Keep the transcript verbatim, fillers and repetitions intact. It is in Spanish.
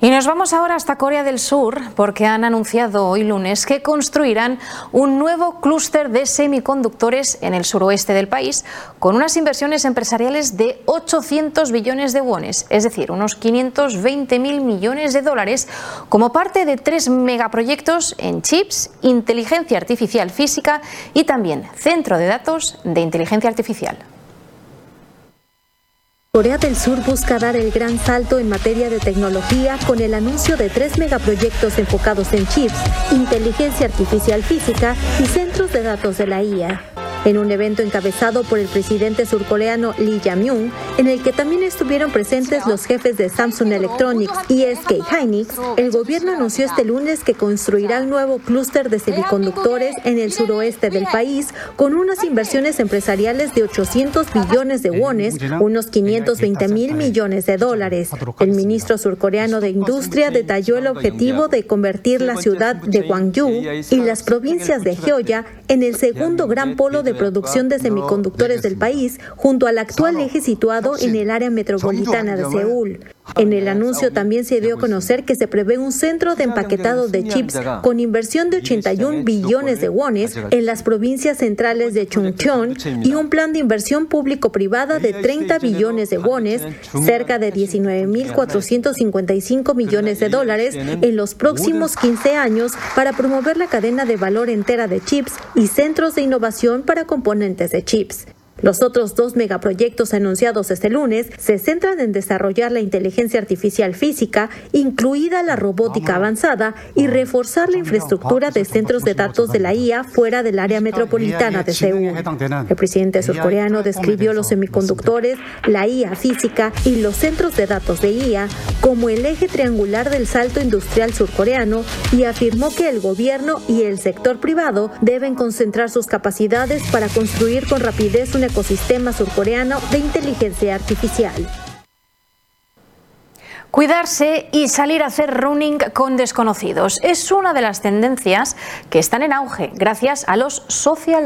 Y nos vamos ahora hasta Corea del Sur porque han anunciado hoy lunes que construirán un nuevo clúster de semiconductores en el suroeste del país con unas inversiones empresariales de ochocientos billones de wones, es decir, unos quinientos veinte mil millones de dólares, como parte de tres megaproyectos en chips, inteligencia artificial física y también centro de datos de inteligencia artificial. Corea del Sur busca dar el gran salto en materia de tecnología con el anuncio de tres megaproyectos enfocados en chips, inteligencia artificial física y centros de datos de la I A. En un evento encabezado por el presidente surcoreano Lee Jae-myung, en el que también estuvieron presentes los jefes de Samsung Electronics y S K Hynix, el gobierno anunció este lunes que construirá un nuevo clúster de semiconductores en el suroeste del país con unas inversiones empresariales de ochocientos billones de wones, unos quinientos veinte mil millones de dólares. El ministro surcoreano de Industria detalló el objetivo de convertir la ciudad de Gwangju y las provincias de Gyeolla en el segundo gran polo de producción de semiconductores del país, junto al actual eje situado en el área metropolitana de Seúl. En el anuncio también se dio a conocer que se prevé un centro de empaquetado de chips con inversión de ochenta y un billones de wones en las provincias centrales de Chungcheon y un plan de inversión público-privada de treinta billones de wones, cerca de diecinueve mil cuatrocientos cincuenta y cinco millones de dólares en los próximos quince años para promover la cadena de valor entera de chips y centros de innovación para componentes de chips. Los otros dos megaproyectos anunciados este lunes se centran en desarrollar la inteligencia artificial física, incluida la robótica avanzada, y reforzar la infraestructura de centros de datos de la I A fuera del área metropolitana de Seúl. El presidente surcoreano describió los semiconductores, la I A física y los centros de datos de I A como el eje triangular del salto industrial surcoreano y afirmó que el gobierno y el sector privado deben concentrar sus capacidades para construir con rapidez un ecosistema surcoreano de inteligencia artificial. Cuidarse y salir a hacer running con desconocidos es una de las tendencias que están en auge gracias a los social